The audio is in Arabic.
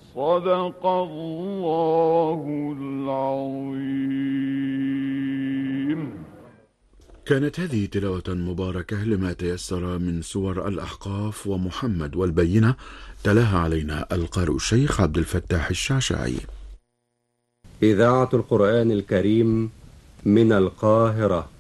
صدق الله العظيم. كانت هذه تلاوة مباركة لما تيسر من سور الأحقاف ومحمد والبينة، تلاها علينا القارئ الشيخ عبد الفتاح الشعشاعي. إذاعة القرآن الكريم من القاهرة.